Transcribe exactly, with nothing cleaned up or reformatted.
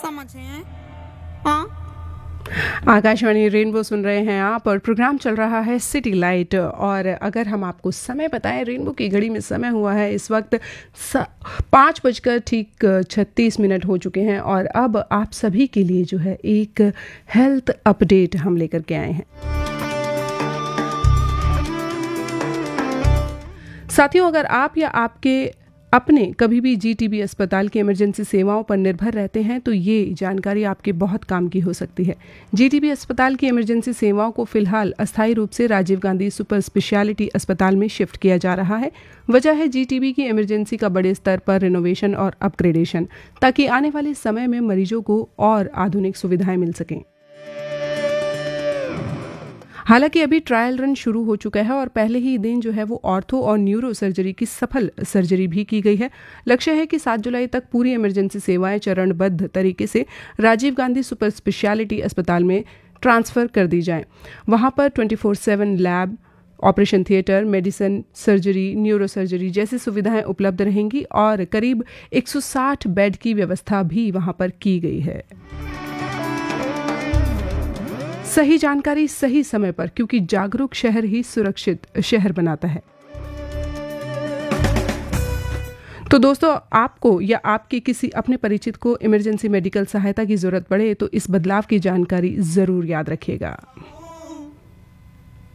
समझे? हाँ, आकाशवाणी रेनबो सुन रहे हैं आप और प्रोग्राम चल रहा है सिटी लाइट। और अगर हम आपको समय बताएं, रेनबो की घड़ी में समय हुआ है इस वक्त पाँच बजकर ठीक छत्तीस मिनट हो चुके हैं और अब आप सभी के लिए जो है एक हेल्थ अपडेट हम लेकर के आए हैं। साथियों, अगर आप या आपके अपने कभी भी जीटीबी अस्पताल की इमरजेंसी सेवाओं पर निर्भर रहते हैं तो ये जानकारी आपके बहुत काम की हो सकती है। जीटीबी अस्पताल की इमरजेंसी सेवाओं को फिलहाल अस्थायी रूप से राजीव गांधी सुपर स्पेशलिटी अस्पताल में शिफ्ट किया जा रहा है। वजह है जीटीबी की इमरजेंसी का बड़े स्तर पर रिनोवेशन और अपग्रेडेशन, ताकि आने वाले समय में मरीजों को और आधुनिक सुविधाएं मिल सकें। हालांकि अभी ट्रायल रन शुरू हो चुका है और पहले ही दिन जो है वो ऑर्थो और न्यूरो सर्जरी की सफल सर्जरी भी की गई है। लक्ष्य है कि सात जुलाई तक पूरी इमरजेंसी सेवाएं चरणबद्ध तरीके से राजीव गांधी सुपर स्पेशलिटी अस्पताल में ट्रांसफर कर दी जाएं। वहां पर twenty four seven lab, operation theatre, medicine, surgery, neuro surgery जैसी सुविधाएं उपलब्ध रहेंगी और करीब एक सौ साठ बेड की व्यवस्था भी वहां पर की गई है। सही जानकारी सही समय पर, क्योंकि जागरूक शहर ही सुरक्षित शहर बनाता है। तो दोस्तों, आपको या आपके किसी अपने परिचित को इमरजेंसी मेडिकल सहायता की जरूरत पड़े तो इस बदलाव की जानकारी जरूर याद रखिएगा।